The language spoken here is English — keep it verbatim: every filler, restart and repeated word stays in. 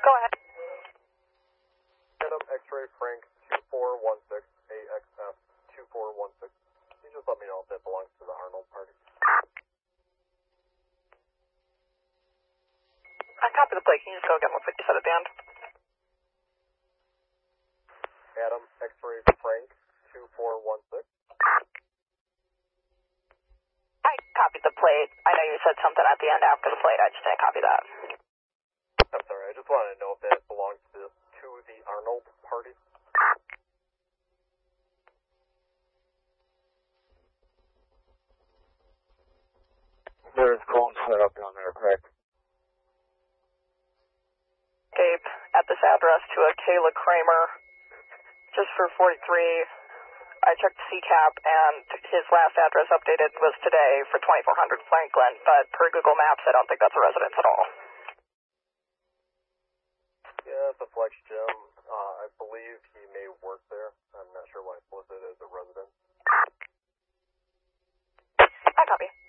Go ahead. Adam X-ray Frank two four one six, A X F two four one six. Can you just let me know if that belongs to the Arnold party? I copy the plate. Can you just go again with what you said at the end? Adam X-ray Frank two four one six. I copied the plate. I know you said something at the end after the plate. I just didn't copy that. I'm sorry, I just wanted to know if that belongs to, to the Arnold party. There's phone set up down there, correct? Escape at this address to a Kayla Kramer, just for forty-three. I checked C CAP, and his last address updated was today for twenty-four hundred Franklin, but per Google Maps, I don't think that's a residence at all. Yeah, it's a flex gym. Uh, I believe he may work there. I'm not sure why it's listed as a residence. I copy.